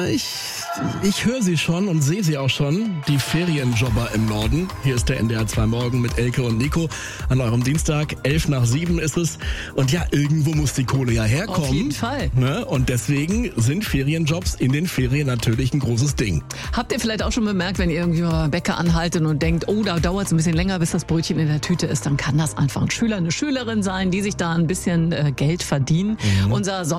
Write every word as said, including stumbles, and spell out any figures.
ich, ich höre sie schon und sehe sie auch schon. Die Ferienjobber im Norden. Hier ist der N D R zwei Morgen mit Elke und Nico an eurem Dienstag. Elf nach sieben ist es. Und ja, irgendwo muss die Kohle ja herkommen. Auf jeden Fall. Ne? Und deswegen sind Ferienjobs in den Ferien natürlich ein großes Ding. Habt ihr vielleicht auch schon bemerkt, wenn ihr irgendwie mal beim Bäcker anhaltet und denkt, oh, da dauert es ein bisschen länger, bis das Brötchen in der Tüte ist, dann kann das einfach ein Schüler, eine Schülerin sein, die sich da ein bisschen äh, Geld verdienen. Mhm. Unser